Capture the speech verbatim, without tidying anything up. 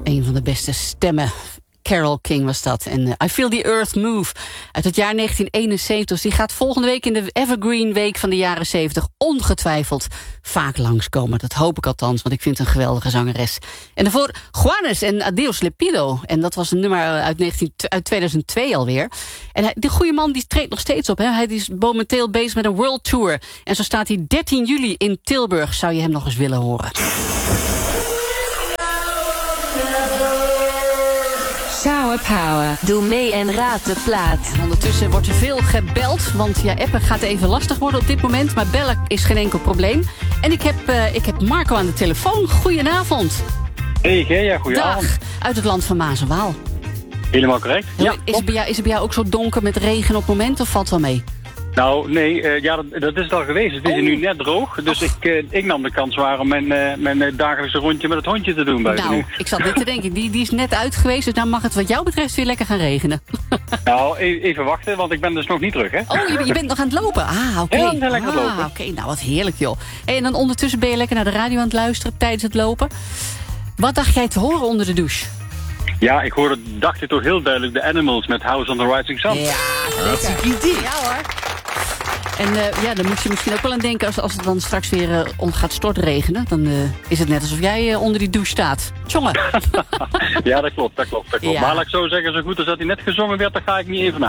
een van de beste stemmen. Carole King was dat. En uh, I Feel the Earth Move uit het jaar negentien eenenzeventig. Die gaat volgende week in de Evergreen Week van de jaren zeventig ongetwijfeld vaak langskomen. Dat hoop ik althans, want ik vind het een geweldige zangeres. En daarvoor Juanes en Adios Lepido. En dat was een nummer uit, negentien, uit tweeduizend twee alweer. En hij, die goede man die treedt nog steeds op. Hè? Hij is momenteel bezig met een world tour. En zo staat hij dertien juli in Tilburg. Zou je hem nog eens willen horen? Shower Power. Doe mee en raad de plaat. En ondertussen wordt er veel gebeld, want ja, appen gaat even lastig worden op dit moment. Maar bellen is geen enkel probleem. En ik heb, uh, ik heb Marco aan de telefoon. Goedenavond. Hey Gea, goedenavond. Dag, uit het land van Maas en Waal. Helemaal correct. Ja, is, het bij jou, is het bij jou ook zo donker met regen op het moment of valt wel mee? Nou, nee, uh, ja, dat, dat is het al geweest. Het is oh. nu net droog. Dus ik, uh, ik nam de kans waar om mijn, uh, mijn uh, dagelijkse rondje met het hondje te doen buiten nou, nu. ik zat net te denken, die, die is net uit geweest. Dus dan mag het wat jou betreft weer lekker gaan regenen. Nou, even, even wachten, want ik ben dus nog niet terug, hè? Oh, je, je bent nog aan het lopen? Ah, oké. Okay. Ja, ik ben lekker aan het ah, lopen. Oké, okay. Nou, wat heerlijk, joh. Hey, en dan ondertussen ben je lekker naar de radio aan het luisteren tijdens het lopen. Wat dacht jij te horen onder de douche? Ja, ik hoorde, dacht ik toch heel duidelijk de Animals met House on the Rising Sun. Ja, lekker. idee. Ja hoor. En uh, ja, dan moet je misschien ook wel aan denken als, als het dan straks weer uh, om gaat stortregenen. Dan uh, is het net alsof jij uh, onder die douche staat. Tjonge. Ja, dat klopt, dat klopt, dat klopt. Ja. Maar laat ik zo zeggen, zo goed als dat hij net gezongen werd, daar ga ik niet even